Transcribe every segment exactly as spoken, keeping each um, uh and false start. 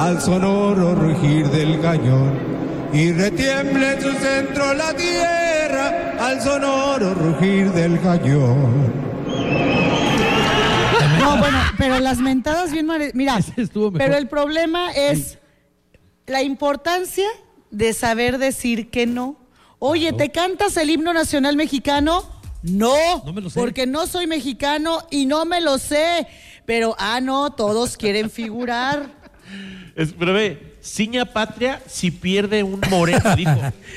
Al sonoro rugir del cañón y retiemble en su centro la tierra al sonoro rugir del cañón. No, bueno, pero las mentadas bien mare... Mira, pero el problema es la importancia de saber decir que no. Oye, claro. ¿Te cantas el himno nacional mexicano? No, no me lo sé. Porque no soy mexicano y no me lo sé. Pero, ah, no, todos quieren figurar. Es, pero ve, ciña patria si pierde un moreno, dijo.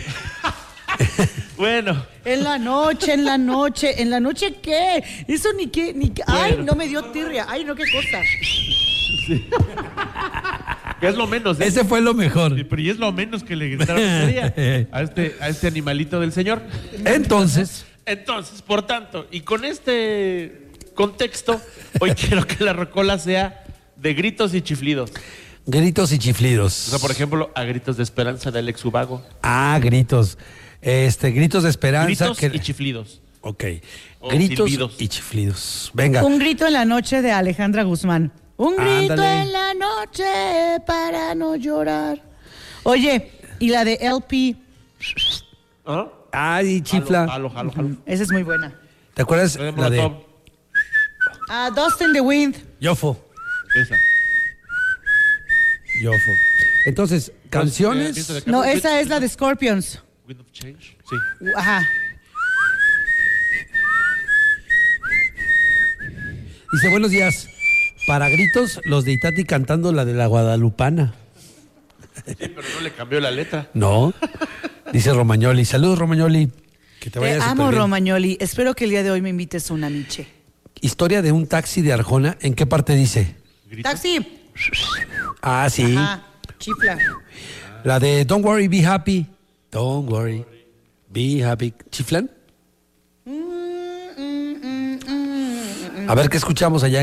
Bueno. En la noche, en la noche, ¿en la noche qué? Eso ni qué, ni qué. Ay, bueno. No me dio tirria. Ay, no, qué cosa. Sí. Que es lo menos. ¿eh? Ese fue lo mejor. Sí, pero y es lo menos que le gritaron a este, a este animalito del señor. Entonces. Entonces, por tanto, y con este contexto, hoy quiero que la rocola sea de gritos y chiflidos. Gritos y chiflidos. O sea, por ejemplo, a gritos de esperanza de Alex Ubago. Ah, gritos. Este, gritos de esperanza. Gritos que... y chiflidos. Ok. O gritos silbidos. y chiflidos. Venga. Un grito en la noche de Alejandra Guzmán. Un grito Ándale. en la noche para no llorar. Oye, y la de L P. ¿Ah? Ay, chifla. Jalo, jalo, jalo, jalo. Esa es muy buena. ¿Te acuerdas Eh, la de Ah, Dust in the Wind. Yofo? Esa. Yofo. Entonces, canciones. Eh, No, esa es la de Scorpions. Wind of Change. Sí. Ajá. Dice, buenos días. Para gritos, los de Itati cantando la de la Guadalupana. Sí, pero no le cambió la letra. No. Dice Romagnoli. Saludos, Romagnoli. Que te Te vaya amo, superbién. Romagnoli. Espero que el día de hoy me invites a una miche. Historia de un taxi de Arjona. ¿En qué parte dice? ¿Grito? Taxi. Ah, sí. Ajá. Chifla. La de Don't worry, be happy. Don't worry, be happy. ¿Chiflan? A ver qué escuchamos allá.